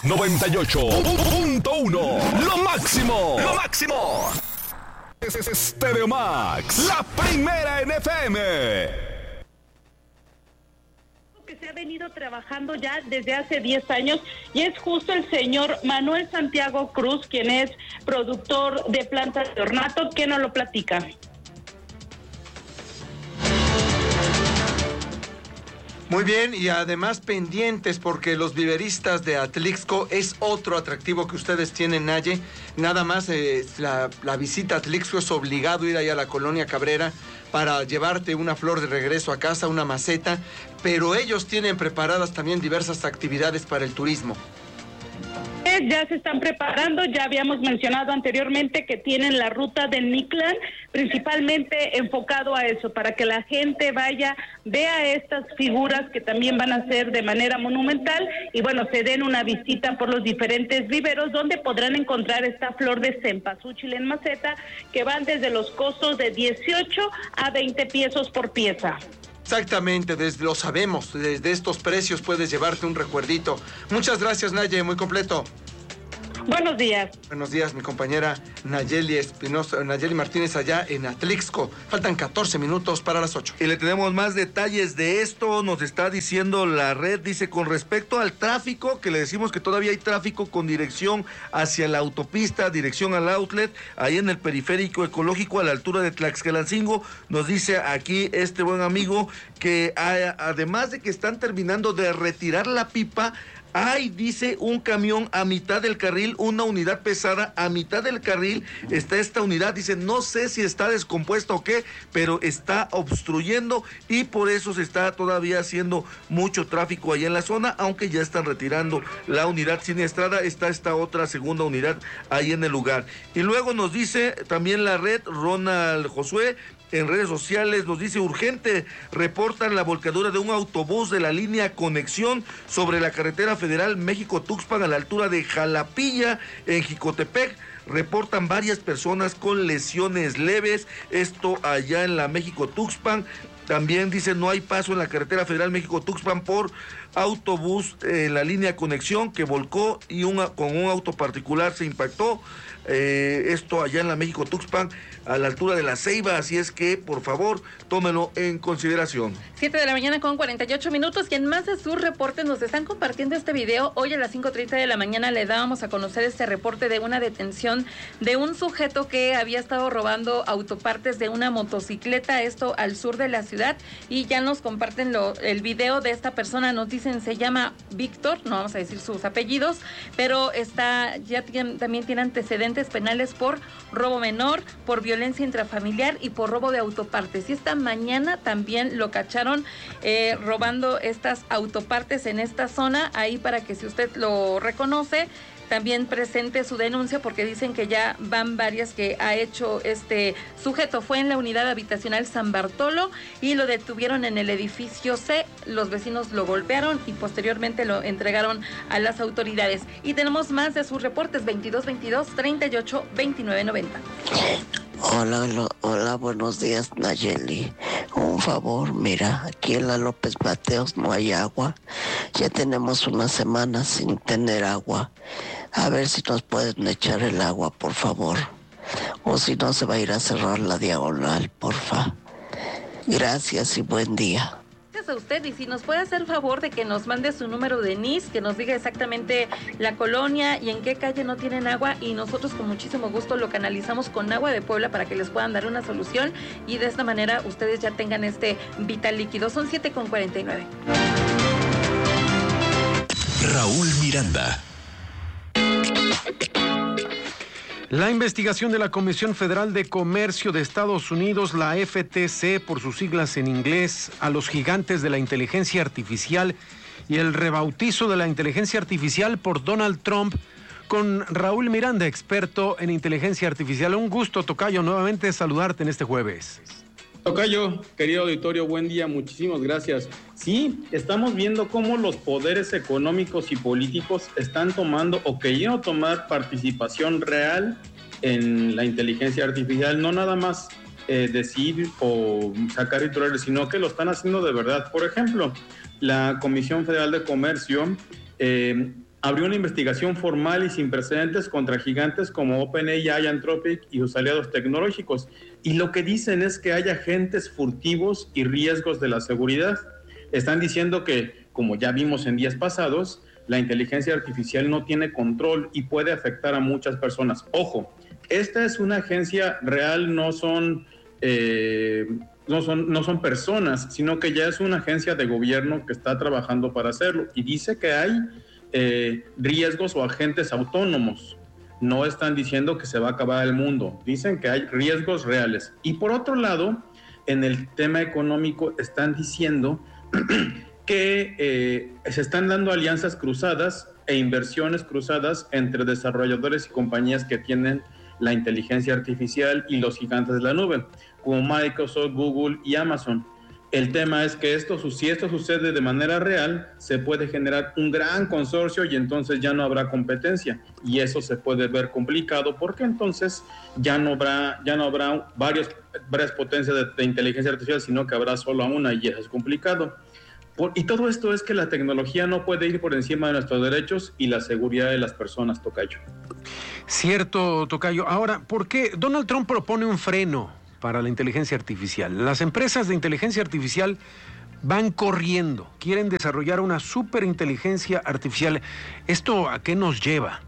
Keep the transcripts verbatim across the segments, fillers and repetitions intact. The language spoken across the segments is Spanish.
noventa y ocho punto uno. Lo máximo. Lo máximo. Es Stereo Max, la primera en F M. Que se ha venido trabajando ya desde hace diez años y es justo el señor Manuel Santiago Cruz, quien es productor de plantas de ornato, que nos lo platica. Muy bien, y además pendientes porque los viveristas de Atlixco es otro atractivo que ustedes tienen, Naye. Nada más eh, la, la visita a Atlixco es obligado ir allá a la Colonia Cabrera para llevarte una flor de regreso a casa, una maceta, pero ellos tienen preparadas también diversas actividades para el turismo. Ya se están preparando, ya habíamos mencionado anteriormente que tienen la ruta del Mictlán, principalmente enfocado a eso, para que la gente vaya, vea estas figuras que también van a ser de manera monumental y bueno, se den una visita por los diferentes viveros donde podrán encontrar esta flor de cempasúchil en maceta que van desde los costos de dieciocho a veinte pesos por pieza. Exactamente, desde, lo sabemos, desde estos precios puedes llevarte un recuerdito. Muchas gracias, Naye, muy completo. Buenos días. Buenos días, mi compañera Nayeli Espinosa, Nayeli Martínez allá en Atlixco. Faltan catorce minutos para las ocho. Y le tenemos más detalles de esto, nos está diciendo la red, dice con respecto al tráfico, que le decimos que todavía hay tráfico con dirección hacia la autopista, dirección al outlet, ahí en el periférico ecológico a la altura de Tlaxcalancingo, nos dice aquí este buen amigo que a, además de que están terminando de retirar la pipa, hay, dice, un camión a mitad del carril, una unidad pesada a mitad del carril, está esta unidad, dice, no sé si está descompuesta o qué, pero está obstruyendo y por eso se está todavía haciendo mucho tráfico allá en la zona, aunque ya están retirando la unidad siniestrada, está esta otra segunda unidad ahí en el lugar. Y luego nos dice también la red, Ronald Josué, en redes sociales nos dice urgente, reportan la volcadura de un autobús de la línea Conexión sobre la carretera federal México-Tuxpan a la altura de Jalapilla en Jicotepec. Reportan varias personas con lesiones leves, esto allá en la México-Tuxpan. También dice no hay paso en la carretera federal México-Tuxpan por autobús en eh, la línea Conexión que volcó y una, con un auto particular se impactó. Eh, esto allá en la México-Tuxpan a la altura de la Ceiba, así es que por favor tómenlo en consideración. siete de la mañana con cuarenta y ocho minutos y en más de sus reportes nos están compartiendo este video. Hoy a las cinco treinta de la mañana le dábamos a conocer este reporte de una detención de un sujeto que había estado robando autopartes de una motocicleta, esto al sur de la ciudad, y ya nos comparten lo, el video de esta persona, nos dicen se llama Víctor, no vamos a decir sus apellidos, pero está ya tiene, también tiene antecedentes penales por robo menor, por violencia intrafamiliar y por robo de autopartes. Y esta mañana también lo cacharon eh, robando estas autopartes en esta zona, ahí para que si usted lo reconoce, también presente su denuncia porque dicen que ya van varias que ha hecho este sujeto. Fue en la unidad habitacional San Bartolo y lo detuvieron en el edificio C. Los vecinos lo golpearon y posteriormente lo entregaron a las autoridades. Y tenemos más de sus reportes, veintidós veintidós treinta y ocho veintinueve noventa. Hola, lo, hola, buenos días, Nayeli. Un favor, mira, aquí en la López Mateos no hay agua. Ya tenemos una semana sin tener agua. A ver si nos pueden echar el agua, por favor. O si no, se va a ir a cerrar la diagonal, porfa. Gracias y buen día. A usted, y si nos puede hacer favor de que nos mande su número de N I S, que nos diga exactamente la colonia y en qué calle no tienen agua, y nosotros con muchísimo gusto lo canalizamos con Agua de Puebla para que les puedan dar una solución y de esta manera ustedes ya tengan este vital líquido. Son siete con cuarenta y nueve. Raúl Miranda. La investigación de la Comisión Federal de Comercio de Estados Unidos, la F T C por sus siglas en inglés, a los gigantes de la inteligencia artificial y el rebautizo de la inteligencia artificial por Donald Trump, con Raúl Miranda, experto en inteligencia artificial. Un gusto, tocayo, nuevamente saludarte en este jueves. Tocayo, querido auditorio, buen día, muchísimas gracias. Sí, estamos viendo cómo los poderes económicos y políticos están tomando o queriendo tomar participación real en la inteligencia artificial, no nada más eh, decir o sacar titulares, sino que lo están haciendo de verdad. Por ejemplo, la Comisión Federal de Comercio eh, abrió una investigación formal y sin precedentes contra gigantes como OpenAI, Anthropic y sus aliados tecnológicos. Y lo que dicen es que hay agentes furtivos y riesgos de la seguridad. Están diciendo que, como ya vimos en días pasados, la inteligencia artificial no tiene control y puede afectar a muchas personas. Ojo, esta es una agencia real, no son... Eh, No son, no son personas, sino que ya es una agencia de gobierno que está trabajando para hacerlo y dice que hay eh, riesgos o agentes autónomos. No están diciendo que se va a acabar el mundo, dicen que hay riesgos reales. Y por otro lado, en el tema económico están diciendo que eh, se están dando alianzas cruzadas e inversiones cruzadas entre desarrolladores y compañías que tienen la inteligencia artificial y los gigantes de la nube, como Microsoft, Google y Amazon. El tema es que esto, si esto sucede de manera real, se puede generar un gran consorcio y entonces ya no habrá competencia. Y eso se puede ver complicado porque entonces ya no habrá, ya no habrá varios, varias potencias de, de inteligencia artificial, sino que habrá solo una y eso es complicado. Por, y todo esto es que la tecnología no puede ir por encima de nuestros derechos y la seguridad de las personas, Tocayo. Cierto, Tocayo. Ahora, ¿por qué Donald Trump propone un freno para la inteligencia artificial? Las empresas de inteligencia artificial van corriendo, quieren desarrollar una superinteligencia artificial. ¿Esto a qué nos lleva?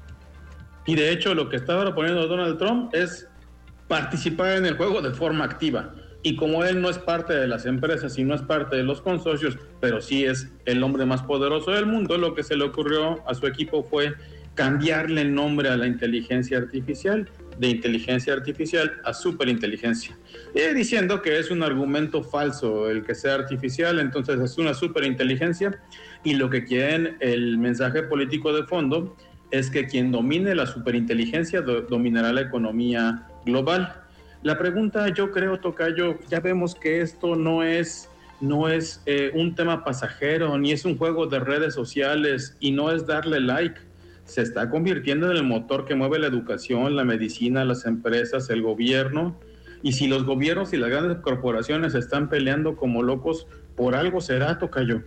Y de hecho, lo que está proponiendo Donald Trump es participar en el juego de forma activa. Y como él no es parte de las empresas y no es parte de los consorcios, pero sí es el hombre más poderoso del mundo, lo que se le ocurrió a su equipo fue cambiarle el nombre a la inteligencia artificial, de inteligencia artificial a superinteligencia, y diciendo que es un argumento falso el que sea artificial, entonces es una superinteligencia, y lo que quieren, el mensaje político de fondo, es que quien domine la superinteligencia do, dominará la economía global. La pregunta, yo creo, Tocayo, ya vemos que esto no es, no es eh, un tema pasajero, ni es un juego de redes sociales, y no es darle like. Se está convirtiendo en el motor que mueve la educación, la medicina, las empresas, el gobierno. Y si los gobiernos y las grandes corporaciones están peleando como locos, por algo será, Tocayo.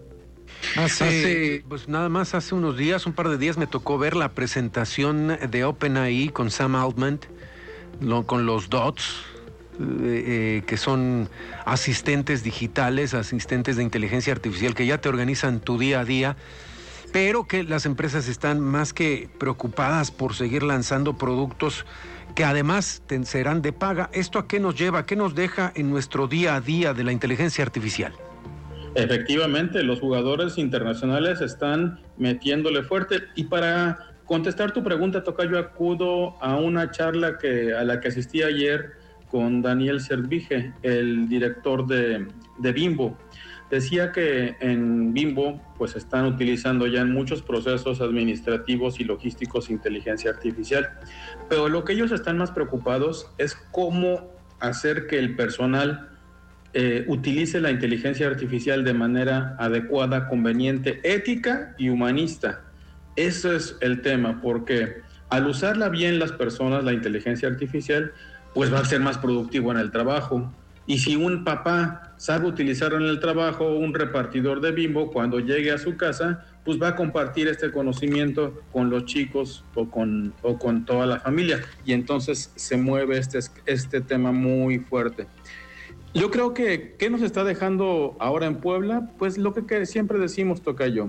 Hace, hace, pues nada más hace unos días, un par de días, me tocó ver la presentación de OpenAI con Sam Altman, lo, con los dots, eh, eh, que son asistentes digitales, asistentes de inteligencia artificial que ya te organizan tu día a día, pero que las empresas están más que preocupadas por seguir lanzando productos que además te, serán de paga. ¿Esto a qué nos lleva? ¿A qué nos deja en nuestro día a día de la inteligencia artificial? Efectivamente, los jugadores internacionales están metiéndole fuerte. Y para contestar tu pregunta, Tocayo, acudo a una charla que, a la que asistí ayer con Daniel Servige, el director de, de Bimbo. Decía que en Bimbo pues están utilizando ya en muchos procesos administrativos y logísticos inteligencia artificial, pero lo que ellos están más preocupados es cómo hacer que el personal eh, utilice la inteligencia artificial de manera adecuada, conveniente, ética y humanista. Eso es el tema, porque al usarla bien las personas, la inteligencia artificial, pues va a ser más productivo en el trabajo. Y si un papá sabe utilizarlo en el trabajo, un repartidor de Bimbo, cuando llegue a su casa, pues va a compartir este conocimiento con los chicos o con, o con toda la familia. Y entonces se mueve este, este tema muy fuerte. Yo creo que, ¿qué nos está dejando ahora en Puebla? Pues lo que, que siempre decimos, Tocayo.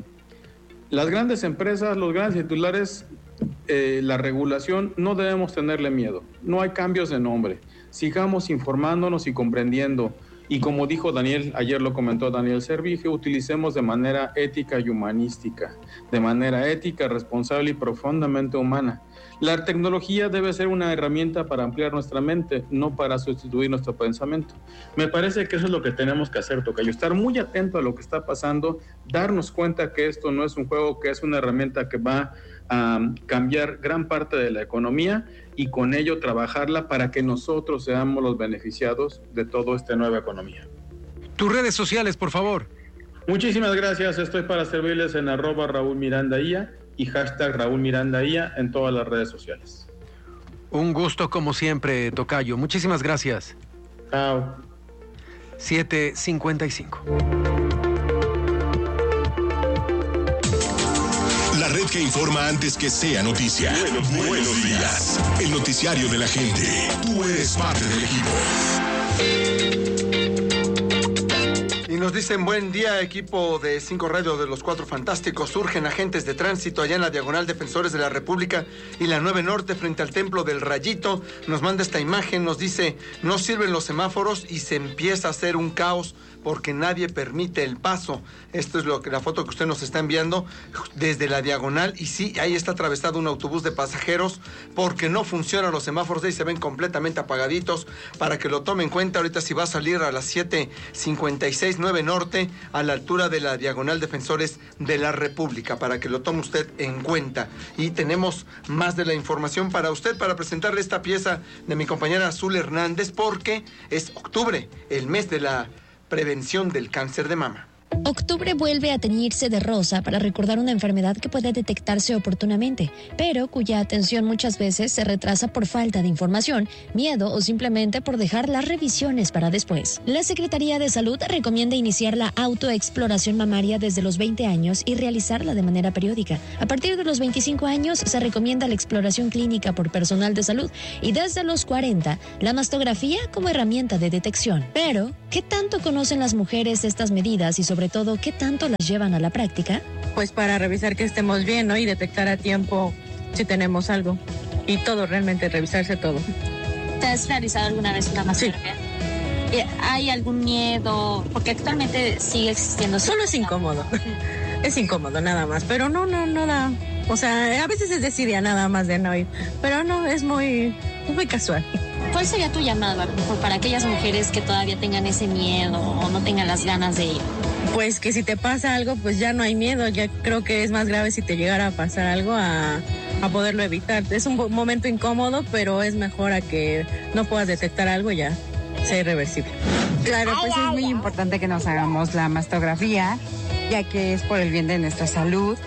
Las grandes empresas, los grandes titulares, eh, la regulación, no debemos tenerle miedo. No hay cambios de nombre. Sigamos informándonos y comprendiendo. Y como dijo Daniel, ayer lo comentó Daniel Servige, utilicemos de manera ética y humanística, de manera ética, responsable y profundamente humana. La tecnología debe ser una herramienta para ampliar nuestra mente, no para sustituir nuestro pensamiento. Me parece que eso es lo que tenemos que hacer, Tocayo, estar muy atento a lo que está pasando, darnos cuenta que esto no es un juego, que es una herramienta que va a cambiar gran parte de la economía y con ello trabajarla para que nosotros seamos los beneficiados de toda esta nueva economía. Tus redes sociales, por favor. Muchísimas gracias, estoy para servirles en arroba Raúl Miranda I A y hashtag Raúl Miranda I A en todas las redes sociales. Un gusto como siempre, Tocayo. Muchísimas gracias. Chao. siete cincuenta y cinco. la red que informa antes que sea noticia. Buenos, buenos días. El noticiario de la gente. Tú eres parte del equipo. Y nos dicen, buen día, equipo de Cinco Radio de los Cuatro Fantásticos. Surgen agentes de tránsito allá en la Diagonal Defensores de la República y la nueve Norte frente al Templo del Rayito. Nos manda esta imagen, nos dice, no sirven los semáforos y se empieza a hacer un caos porque nadie permite el paso. Esto es lo que la foto que usted nos está enviando desde la Diagonal. Y sí, ahí está atravesado un autobús de pasajeros porque no funcionan los semáforos. Ahí se ven completamente apagaditos para que lo tome en cuenta. Ahorita si va a salir a las siete cincuenta y seis, nueve Norte, a la altura de la Diagonal Defensores de la República, para que lo tome usted en cuenta. Y tenemos más de la información para usted, para presentarle esta pieza de mi compañera Azul Hernández, porque es octubre, el mes de la prevención del cáncer de mama. Octubre vuelve a teñirse de rosa para recordar una enfermedad que puede detectarse oportunamente, pero cuya atención muchas veces se retrasa por falta de información, miedo o simplemente por dejar las revisiones para después. La Secretaría de Salud recomienda iniciar la autoexploración mamaria desde los veinte años y realizarla de manera periódica. A partir de los veinticinco años se recomienda la exploración clínica por personal de salud y desde los cuarenta la mastografía como herramienta de detección. Pero, ¿qué tanto conocen las mujeres estas medidas y sobre Sobre todo, ¿qué tanto las llevan a la práctica? Pues para revisar que estemos bien, ¿no? Y detectar a tiempo si tenemos algo. Y todo, realmente, revisarse todo. ¿Te has realizado alguna vez una mastografía? Sí. ¿Hay algún miedo? Porque actualmente sigue existiendo. Solo es incómodo. Es incómodo, nada más. Pero no, no, nada. O sea, a veces es desidia nada más de no ir. Pero no, es muy, muy casual. ¿Cuál sería tu llamado, a lo mejor, para aquellas mujeres que todavía tengan ese miedo o no tengan las ganas de ir? Pues que si te pasa algo, pues ya no hay miedo. Ya creo que es más grave si te llegara a pasar algo a, a poderlo evitar. Es un momento incómodo, pero es mejor a que no puedas detectar algo y ya sea irreversible. Claro, pues es muy importante que nos hagamos la mastografía, ya que es por el bien de nuestra salud.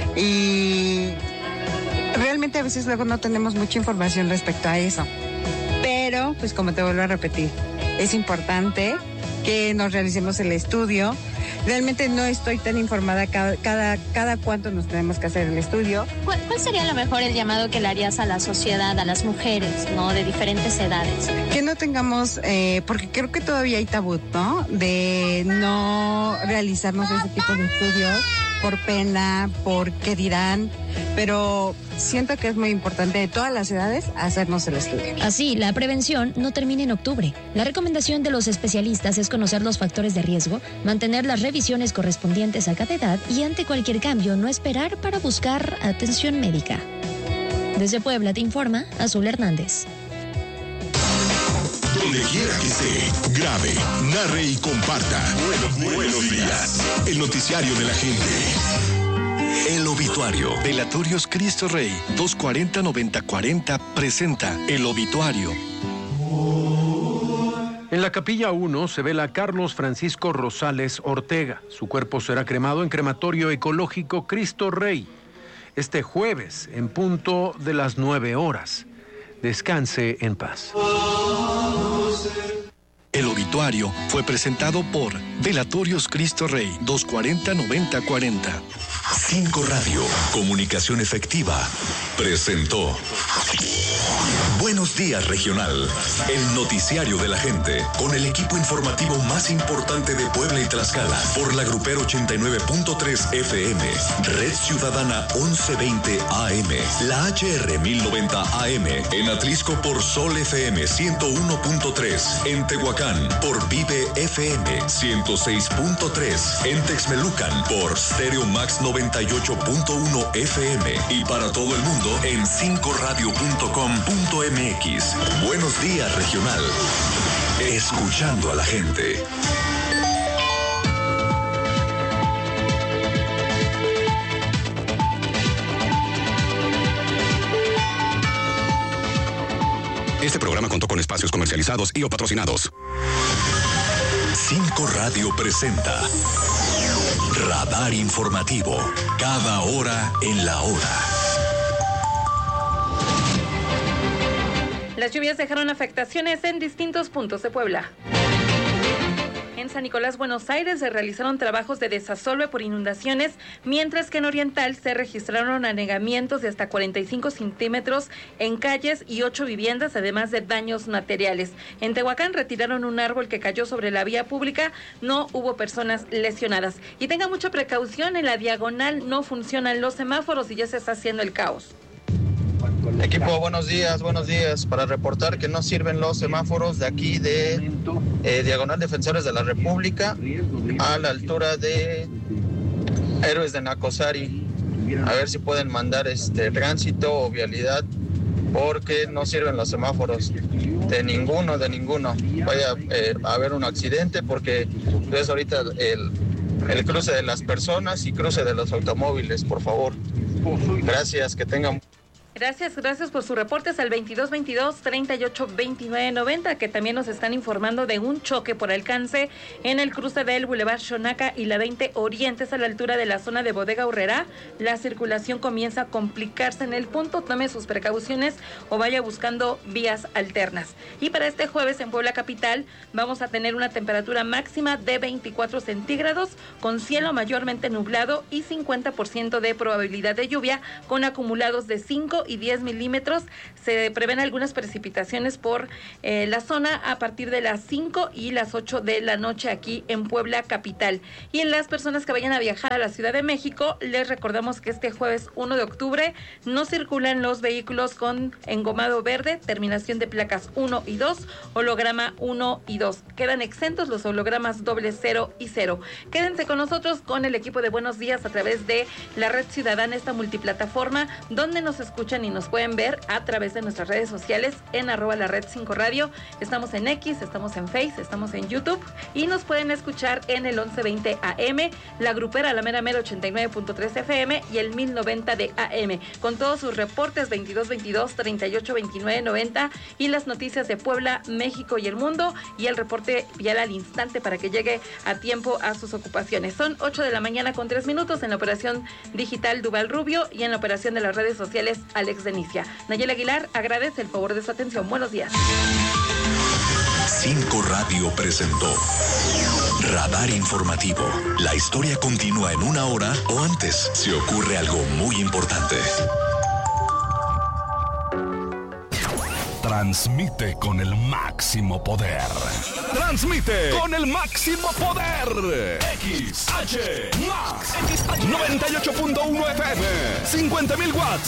Y realmente a veces luego no tenemos mucha información respecto a eso. Pero, pues como te vuelvo a repetir, es importante que nos realicemos el estudio. Realmente no estoy tan informada cada, cada, cada cuánto nos tenemos que hacer el estudio. ¿Cuál, ¿Cuál sería a lo mejor el llamado que le harías a la sociedad, a las mujeres, ¿no? De diferentes edades? Que no tengamos, eh, porque creo que todavía hay tabú, ¿no? De no realizarnos ese tipo de estudios por pena, por qué dirán, pero siento que es muy importante de todas las edades hacernos el estudio. Así, la prevención no termina en octubre. La recomendación de los especialistas es conocer los factores de riesgo, mantener las revisiones correspondientes a cada edad y ante cualquier cambio no esperar para buscar atención médica. Desde Puebla te informa Azul Hernández. Donde quiera que esté, grabe, narre y comparta. Buenos, buenos días. El noticiario de la gente. El obituario. Velatorios Cristo Rey dos cuarenta noventa cuarenta presenta El obituario. En la capilla uno se vela a Carlos Francisco Rosales Ortega. Su cuerpo será cremado en crematorio ecológico Cristo Rey este jueves en punto de las nueve horas. Descanse en paz. El obituario fue presentado por Velatorios Cristo Rey dos cuarenta noventa cuarenta. Cinco Radio, comunicación efectiva, presentó Buenos Días Regional, el noticiario de la gente, con el equipo informativo más importante de Puebla y Tlaxcala, por la Grupero ochenta y nueve punto tres F M, Red Ciudadana once veinte A M, la H R mil noventa A M, en Atlisco por Sol F M ciento uno punto tres, en Tehuacán por Vive F M ciento seis punto tres, en Texmelucan por Stereo Max noventa y ocho punto uno F M y para todo el mundo en cinco radio punto com punto m x. Buenos Días Regional. Escuchando a la gente. Este programa contó con espacios comercializados y o patrocinados. Cinco Radio presenta Radar Informativo, cada hora en la hora. Las lluvias dejaron afectaciones en distintos puntos de Puebla. En en San Nicolás, Buenos Aires, se realizaron trabajos de desasolve por inundaciones, mientras que en Oriental se registraron anegamientos de hasta cuarenta y cinco centímetros en calles y ocho viviendas, además de daños materiales. En Tehuacán retiraron un árbol que cayó sobre la vía pública, no hubo personas lesionadas. Y tenga mucha precaución, en la diagonal no funcionan los semáforos y ya se está haciendo el caos. Equipo, buenos días, buenos días. Para reportar que no sirven los semáforos de aquí de eh, Diagonal Defensores de la República a la altura de Héroes de Nacosari. A ver si pueden mandar este tránsito o vialidad, porque no sirven los semáforos de ninguno, de ninguno. Vaya eh, a haber un accidente, porque es ahorita el, el cruce de las personas y cruce de los automóviles, por favor. Gracias, que tengan... Gracias, gracias por sus reportes al veintidós veintidós, treinta y ocho veintinueve noventa, que también nos están informando de un choque por alcance en el cruce del Boulevard Xonaca y la veinte Orientes a la altura de la zona de Bodega Aurrerá. La circulación comienza a complicarse en el punto. Tome sus precauciones o vaya buscando vías alternas. Y para este jueves en Puebla Capital vamos a tener una temperatura máxima de veinticuatro centígrados con cielo mayormente nublado y cincuenta por ciento de probabilidad de lluvia con acumulados de cinco y diez milímetros. Se prevén algunas precipitaciones por eh, la zona a partir de las cinco y las ocho de la noche aquí en Puebla Capital. Y en las personas que vayan a viajar a la Ciudad de México, les recordamos que este jueves uno de octubre no circulan los vehículos con engomado verde, terminación de placas uno y dos, holograma uno y dos. Quedan exentos los hologramas doble cero y cero. Quédense con nosotros con el equipo de Buenos Días a través de la Red Ciudadana, esta multiplataforma donde nos escuchan y nos pueden ver a través de nuestras redes sociales en arroba la red cinco radio. Estamos en X, estamos en Face, estamos en YouTube y nos pueden escuchar en el once veinte A M, la grupera, la mera mera ochenta y nueve punto tres F M y el mil noventa de A M, con todos sus reportes veintidós veintidós, treinta y ocho veintinueve noventa y las noticias de Puebla, México y el mundo, y el reporte vial al instante para que llegue a tiempo a sus ocupaciones. Son ocho de la mañana con tres minutos en la operación digital Duval Rubio y en la operación de las redes sociales Alex Denicia. Nayel Aguilar agradece el favor de su atención. Buenos días. cinco Radio presentó Radar Informativo. La historia continúa en una hora o antes si ocurre algo muy importante. Transmite con el máximo poder. Transmite con el máximo poder. X H Max noventa y ocho punto uno F M, cincuenta mil watts